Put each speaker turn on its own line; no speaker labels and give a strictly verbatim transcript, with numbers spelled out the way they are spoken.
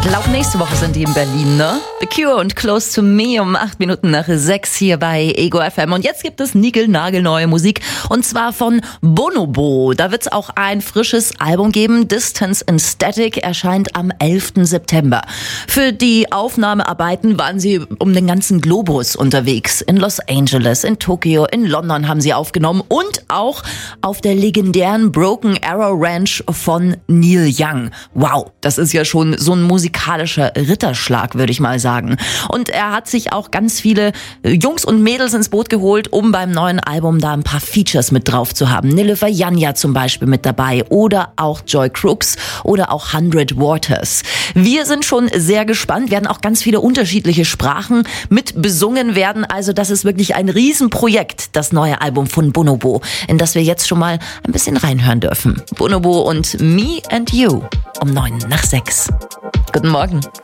Ich glaube, nächste Woche sind die in Berlin, ne? The Cure und Close to Me um acht Minuten nach sechs hier bei Ego F M. Und jetzt gibt es niegelnagelneue Musik und zwar von Bonobo. Da wird es auch ein frisches Album geben. Distance and Static erscheint am elften September. Für die Aufnahmearbeiten waren sie um den ganzen Globus unterwegs. In Los Angeles, in Tokio, in London haben sie aufgenommen und auch auf der legendären Broken Arrow Ranch von Neil Young. Wow, das ist ja schon so ein musikalischer Ritterschlag, würde ich mal sagen. Und er hat sich auch ganz viele Jungs und Mädels ins Boot geholt, um beim neuen Album da ein paar Features mit drauf zu haben. Nilüfer Janja zum Beispiel mit dabei oder auch Joy Crooks oder auch Hundred Waters. Wir sind schon sehr gespannt, werden auch ganz viele unterschiedliche Sprachen mit besungen werden. Also das ist wirklich ein Riesenprojekt, das neue Album von Bonobo, in das wir jetzt schon mal ein bisschen reinhören dürfen. Bonobo und Me and You um neun nach sechs. Guten Morgen.